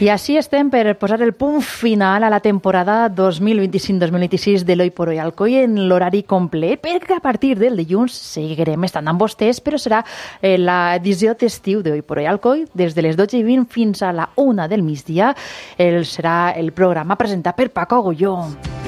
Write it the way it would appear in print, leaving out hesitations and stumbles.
I així estem per posar el punt final a la temporada 2025-2026 de l'Hoy por Hoy Alcoi en l'horari complet, perquè a partir del dilluns seguirem estant amb vostès, però serà l'edició d'estiu d'Hoy por Hoy Alcoi des de les 12:20 fins a la 1 del migdia. Serà el programa presentat per Paco Agulló.